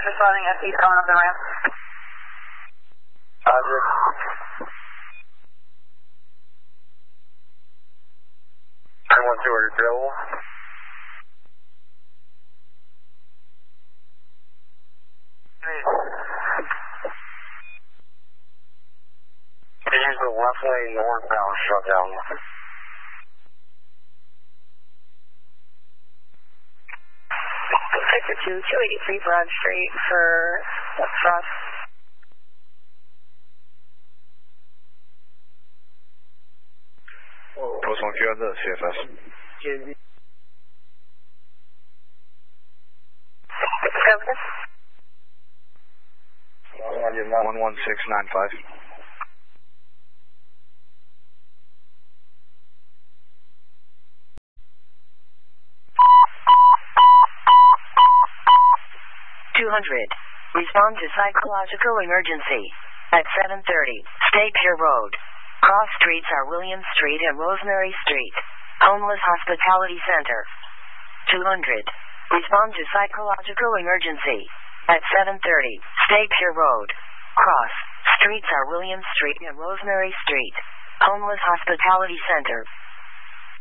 responding SE coming up the ramp. Roger. I want to order drill. Use the left lane northbound shutdown. Sector 2, 283 Broad Street for Frost. Post 1 Q on the CFS. Governor? 11695. 200. Respond to psychological emergency. At 7:30, State Pier Road. Cross streets are William Street and Rosemary Street. Homeless Hospitality Center. 200. Respond to psychological emergency. At 7:30, State Pier Road. Cross streets are William Street and Rosemary Street. Homeless Hospitality Center.